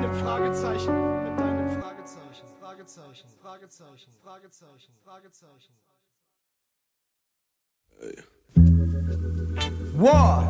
deinem Fragezeichen, mit deinem Fragezeichen, Fragezeichen, Fragezeichen, Fragezeichen, Fragezeichen. War.